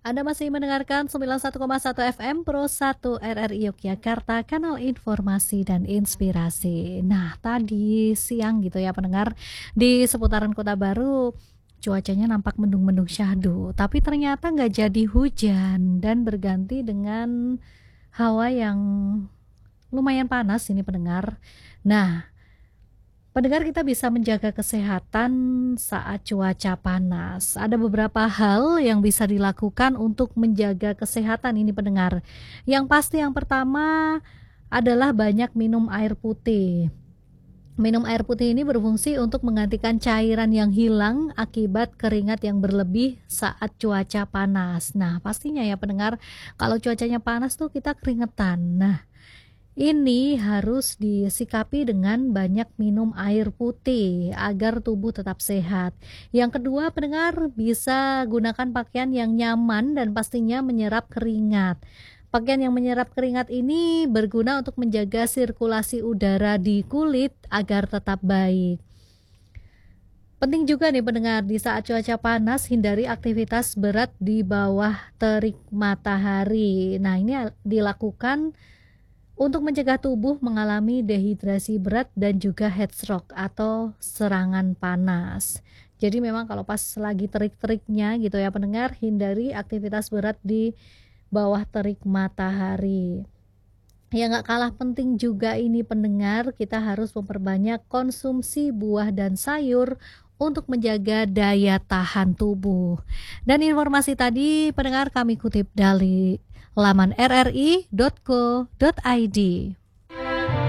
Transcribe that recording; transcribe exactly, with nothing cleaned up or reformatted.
Anda masih mendengarkan sembilan puluh satu koma satu F M Pro satu R R I Yogyakarta, kanal informasi dan inspirasi. Nah, tadi siang gitu ya pendengar, di seputaran Kota Baru cuacanya nampak mendung-mendung syahdu, tapi ternyata nggak jadi hujan dan berganti dengan hawa yang lumayan panas ini pendengar. Nah, pendengar, kita bisa menjaga kesehatan saat cuaca panas. Ada beberapa hal yang bisa dilakukan untuk menjaga kesehatan ini pendengar. Yang pasti yang pertama adalah banyak minum air putih. Minum air putih ini berfungsi untuk menggantikan cairan yang hilang akibat keringat yang berlebih saat cuaca panas. Nah, pastinya ya pendengar, kalau cuacanya panas tuh kita keringetan. Nah, ini harus disikapi dengan banyak minum air putih agar tubuh tetap sehat. Yang kedua, pendengar bisa gunakan pakaian yang nyaman dan pastinya menyerap keringat. Pakaian yang menyerap keringat ini berguna untuk menjaga sirkulasi udara di kulit agar tetap baik. Penting juga nih pendengar, di saat cuaca panas hindari aktivitas berat di bawah terik matahari. Nah, ini dilakukan untuk mencegah tubuh mengalami dehidrasi berat dan juga heat stroke atau serangan panas. Jadi memang kalau pas lagi terik-teriknya gitu ya pendengar, hindari aktivitas berat di bawah terik matahari. Ya nggak kalah penting juga ini pendengar, kita harus memperbanyak konsumsi buah dan sayur untuk menjaga daya tahan tubuh. Dan informasi tadi pendengar kami kutip dari laman r r i dot co dot i d.